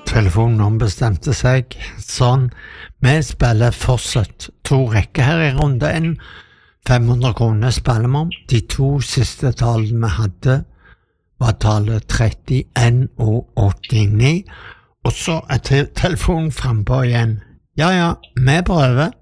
telefonen ombestemte seg. Sånn, vi spiller fortsatt 2 rekker her i runde 1. 500 kroner spiller vi om. De 2 siste tallene vi hadde var tallet 31 og 89. Og så er telefonen frempå igjen. Ja, vi prøver.